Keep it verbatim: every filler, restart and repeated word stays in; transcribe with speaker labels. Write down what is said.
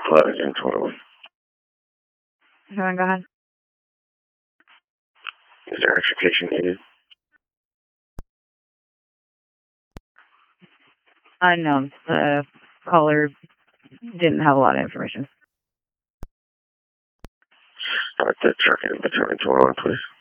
Speaker 1: eleven and twenty-one.
Speaker 2: Go on, go ahead.
Speaker 1: Is there extrication needed?
Speaker 2: Unknown. The caller didn't have a lot of information.
Speaker 1: Start the truck in between twenty-one, please.